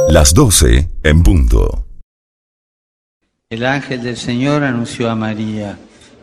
Las 12 en punto. El ángel del Señor anunció a María.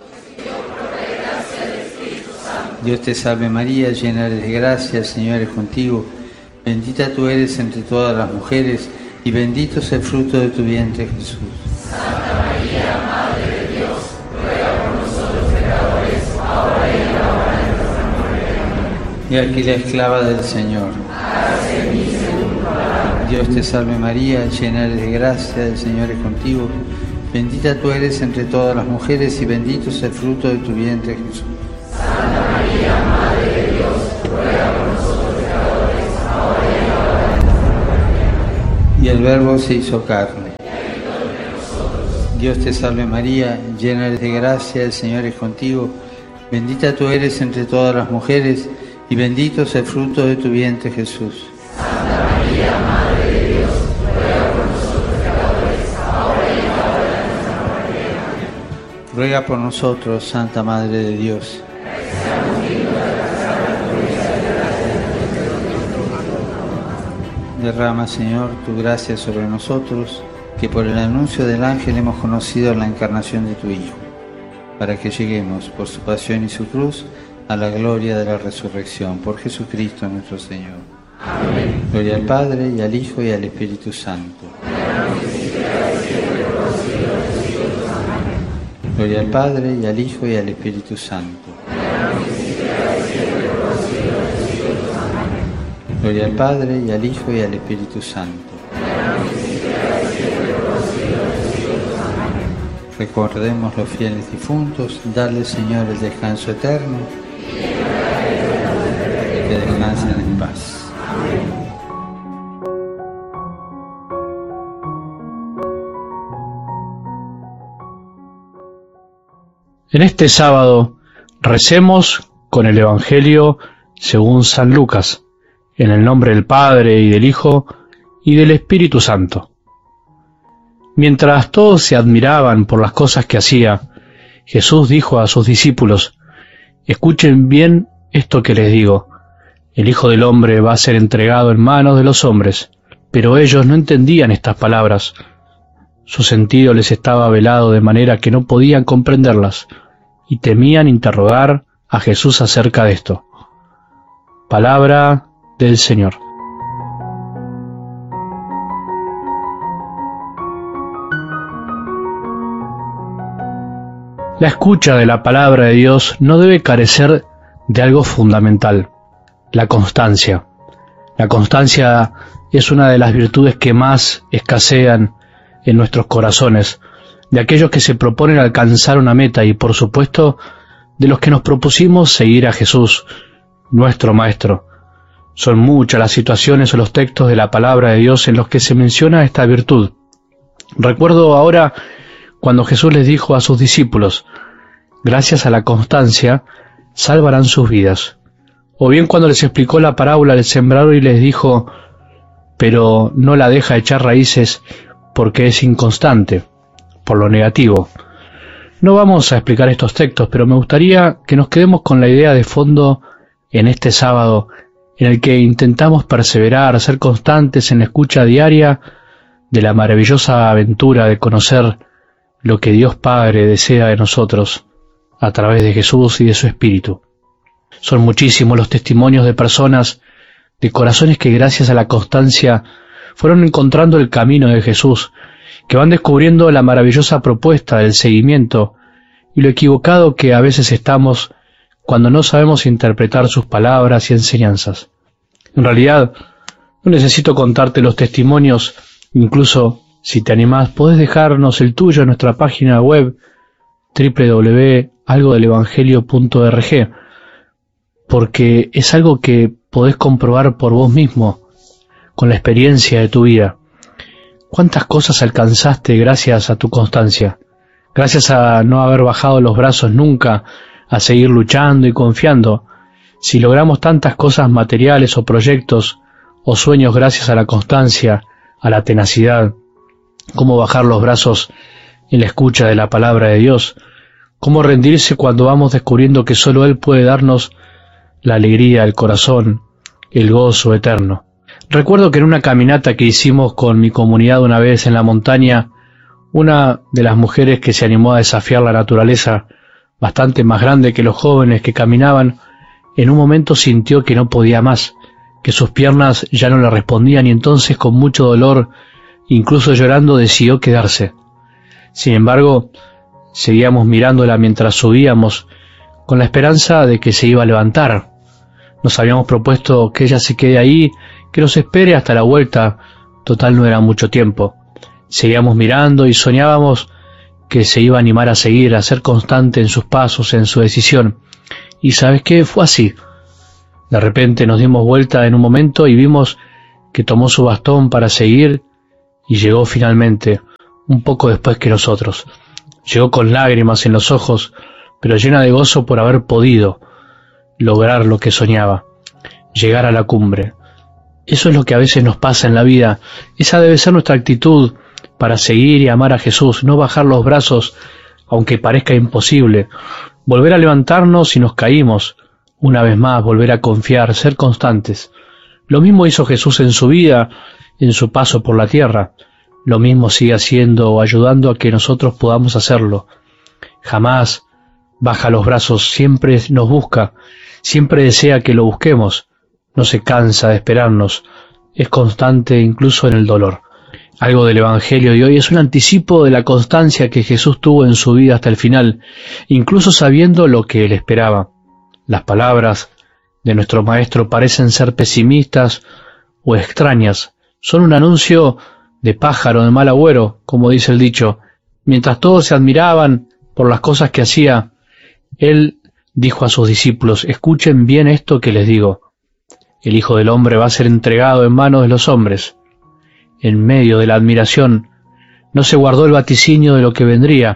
Dios te salve María, llena eres de gracia, el Señor es contigo. Bendita tú eres entre todas las mujeres, y bendito es el fruto de tu vientre, Jesús. Santa María, Madre de Dios, ruega por nosotros pecadores, ahora y en la hora de nuestra muerte. Y aquí la esclava del Señor. Hágase en mí según tu palabra. Dios te salve María, llena eres de gracia, el Señor es contigo. Bendita tú eres entre todas las mujeres, y bendito es el fruto de tu vientre, Jesús. Santa María, Madre de Dios, ruega por nosotros pecadores, ahora y en la hora de nuestra muerte. Y el Verbo se hizo carne. Dios te salve María, llena eres de gracia, el Señor es contigo. Bendita tú eres entre todas las mujeres, y bendito es el fruto de tu vientre, Jesús. Santa María, Madre de Dios, ruega por nosotros pecadores, ahora y en la hora de nuestra muerte. Ruega por nosotros, Santa Madre de Dios. Derrama, Señor, tu gracia sobre nosotros, que por el anuncio del ángel hemos conocido la encarnación de tu Hijo, para que lleguemos, por su pasión y su cruz, a la gloria de la resurrección. Por Jesucristo nuestro Señor. Amén. Gloria al Padre, y al Hijo, y al Espíritu Santo. Gloria al Padre, y al Hijo, y al Espíritu Santo. Gloria al Padre, y al Hijo, y al Espíritu Santo. Recordemos los fieles difuntos, darle, Señor, el descanso eterno, y que descansen en paz. En este sábado recemos con el Evangelio según San Lucas, en el nombre del Padre y del Hijo y del Espíritu Santo. Mientras todos se admiraban por las cosas que hacía, Jesús dijo a sus discípulos: escuchen bien esto que les digo. El Hijo del Hombre va a ser entregado en manos de los hombres. Pero ellos no entendían estas palabras. Su sentido les estaba velado de manera que no podían comprenderlas, y temían interrogar a Jesús acerca de esto. Palabra del Señor. La escucha de la palabra de Dios no debe carecer de algo fundamental: la constancia. La constancia es una de las virtudes que más escasean en nuestros corazones, de aquellos que se proponen alcanzar una meta y, por supuesto, de los que nos propusimos seguir a Jesús, nuestro Maestro. Son muchas las situaciones o los textos de la palabra de Dios en los que se menciona esta virtud. Recuerdo ahora cuando Jesús les dijo a sus discípulos: gracias a la constancia salvarán sus vidas. O bien cuando les explicó la parábola del sembrador y les dijo: pero no la deja echar raíces porque es inconstante, por lo negativo. No vamos a explicar estos textos, pero me gustaría que nos quedemos con la idea de fondo en este sábado, en el que intentamos perseverar, ser constantes en la escucha diaria de la maravillosa aventura de conocer lo que Dios Padre desea de nosotros a través de Jesús y de su Espíritu. Son muchísimos los testimonios de personas, de corazones que gracias a la constancia fueron encontrando el camino de Jesús, que van descubriendo la maravillosa propuesta del seguimiento y lo equivocado que a veces estamos cuando no sabemos interpretar sus palabras y enseñanzas. En realidad, no necesito contarte los testimonios, incluso si te animás, podés dejarnos el tuyo en nuestra página web www.algodelevangelio.org, porque es algo que podés comprobar por vos mismo, con la experiencia de tu vida. ¿Cuántas cosas alcanzaste gracias a tu constancia? Gracias a no haber bajado los brazos nunca, a seguir luchando y confiando. Si logramos tantas cosas materiales o proyectos o sueños gracias a la constancia, a la tenacidad, ¿cómo bajar los brazos en la escucha de la palabra de Dios? ¿Cómo rendirse cuando vamos descubriendo que solo Él puede darnos la alegría del corazón, el gozo eterno? Recuerdo que en una caminata que hicimos con mi comunidad una vez en la montaña, una de las mujeres que se animó a desafiar la naturaleza, bastante más grande que los jóvenes que caminaban, en un momento sintió que no podía más, que sus piernas ya no le respondían y entonces con mucho dolor, incluso llorando, decidió quedarse. Sin embargo, seguíamos mirándola mientras subíamos, con la esperanza de que se iba a levantar. Nos habíamos propuesto que ella se quede ahí, que nos espere hasta la vuelta, total no era mucho tiempo. Seguíamos mirando y soñábamos que se iba a animar a seguir, a ser constante en sus pasos, en su decisión. Y ¿sabes qué? Fue así. De repente nos dimos vuelta en un momento y vimos que tomó su bastón para seguir y llegó finalmente, un poco después que nosotros. Llegó con lágrimas en los ojos, pero llena de gozo por haber podido lograr lo que soñaba, llegar a la cumbre. Eso es lo que a veces nos pasa en la vida. Esa debe ser nuestra actitud para seguir y amar a Jesús, no bajar los brazos aunque parezca imposible, volver a levantarnos si nos caímos, una vez más volver a confiar, ser constantes. Lo mismo hizo Jesús en su vida, en su paso por la tierra, lo mismo sigue haciendo o ayudando a que nosotros podamos hacerlo. Jamás baja los brazos, siempre nos busca, siempre desea que lo busquemos, no se cansa de esperarnos, es constante incluso en el dolor. Algo del Evangelio de hoy es un anticipo de la constancia que Jesús tuvo en su vida hasta el final, incluso sabiendo lo que él esperaba. Las palabras de nuestro Maestro parecen ser pesimistas o extrañas, son un anuncio de pájaro de mal agüero, como dice el dicho. Mientras todos se admiraban por las cosas que hacía, él dijo a sus discípulos: escuchen bien esto que les digo. El Hijo del Hombre va a ser entregado en manos de los hombres. En medio de la admiración, no se guardó el vaticinio de lo que vendría.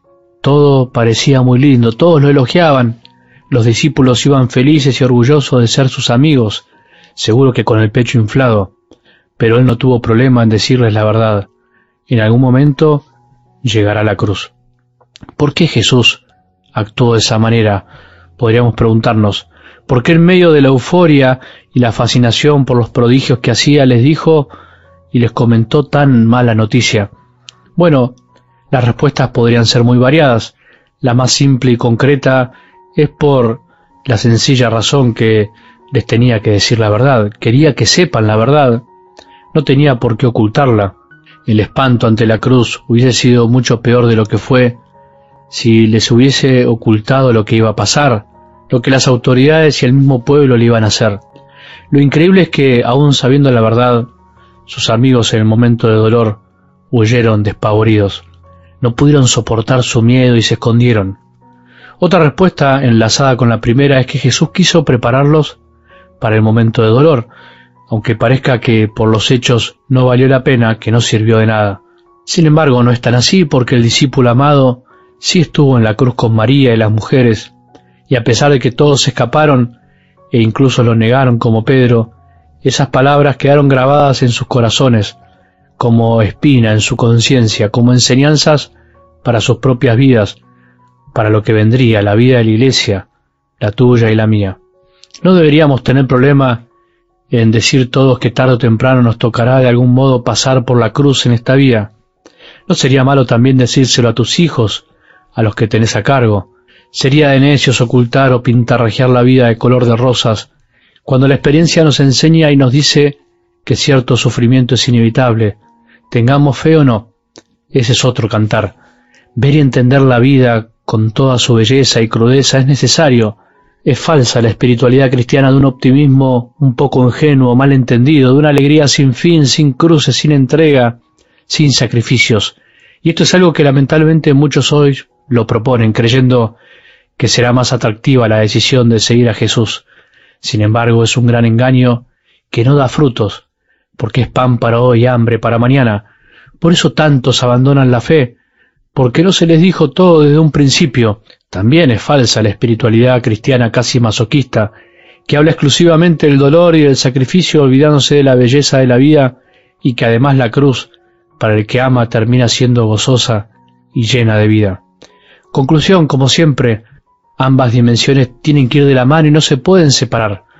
Todo parecía muy lindo, todos lo elogiaban. Los discípulos iban felices y orgullosos de ser sus amigos, seguro que con el pecho inflado. Pero él no tuvo problema en decirles la verdad. En algún momento llegará la cruz. ¿Por qué Jesús actuó de esa manera? Podríamos preguntarnos. ¿Por qué en medio de la euforia y la fascinación por los prodigios que hacía les dijo y les comentó tan mala noticia? Bueno, las respuestas podrían ser muy variadas. La más simple y concreta es por la sencilla razón que les tenía que decir la verdad. Quería que sepan la verdad. No tenía por qué ocultarla. El espanto ante la cruz hubiese sido mucho peor de lo que fue si les hubiese ocultado lo que iba a pasar, lo que las autoridades y el mismo pueblo le iban a hacer. Lo increíble es que, aún sabiendo la verdad, sus amigos en el momento de dolor huyeron despavoridos. No pudieron soportar su miedo y se escondieron. Otra respuesta enlazada con la primera es que Jesús quiso prepararlos para el momento de dolor, aunque parezca que por los hechos no valió la pena, que no sirvió de nada. Sin embargo, no es tan así, porque el discípulo amado sí estuvo en la cruz con María y las mujeres, y a pesar de que todos escaparon e incluso lo negaron como Pedro, esas palabras quedaron grabadas en sus corazones, como espina en su conciencia, como enseñanzas para sus propias vidas, para lo que vendría, la vida de la Iglesia, la tuya y la mía. No deberíamos tener problema en decir todos que tarde o temprano nos tocará de algún modo pasar por la cruz en esta vida. ¿No sería malo también decírselo a tus hijos, a los que tenés a cargo? Sería de necios ocultar o pintarrajear la vida de color de rosas, cuando la experiencia nos enseña y nos dice que cierto sufrimiento es inevitable. Tengamos fe o no, ese es otro cantar. Ver y entender la vida con toda su belleza y crudeza es necesario. Es falsa la espiritualidad cristiana de un optimismo un poco ingenuo, mal entendido, de una alegría sin fin, sin cruces, sin entrega, sin sacrificios. Y esto es algo que lamentablemente muchos hoy lo proponen, creyendo que será más atractiva la decisión de seguir a Jesús. Sin embargo, es un gran engaño que no da frutos, porque es pan para hoy y hambre para mañana. Por eso tantos abandonan la fe, porque no se les dijo todo desde un principio. También es falsa la espiritualidad cristiana casi masoquista, que habla exclusivamente del dolor y del sacrificio, olvidándose de la belleza de la vida, y que además la cruz, para el que ama, termina siendo gozosa y llena de vida. Conclusión, como siempre, ambas dimensiones tienen que ir de la mano y no se pueden separar.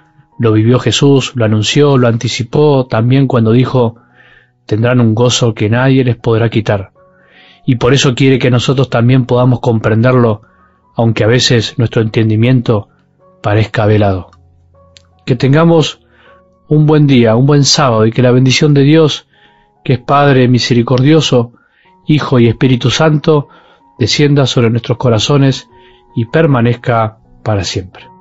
Lo vivió Jesús, lo anunció, lo anticipó también cuando dijo: tendrán un gozo que nadie les podrá quitar. Y por eso quiere que nosotros también podamos comprenderlo, aunque a veces nuestro entendimiento parezca velado. Que tengamos un buen día, un buen sábado, y que la bendición de Dios, que es Padre misericordioso, Hijo y Espíritu Santo, descienda sobre nuestros corazones y permanezca para siempre.